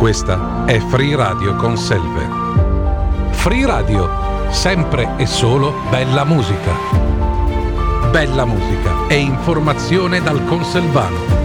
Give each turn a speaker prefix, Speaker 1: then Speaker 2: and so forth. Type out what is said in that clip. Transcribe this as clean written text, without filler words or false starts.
Speaker 1: Questa è Free Radio Conselve. Free Radio, sempre e solo bella musica. Bella musica e informazione dal Conselvano.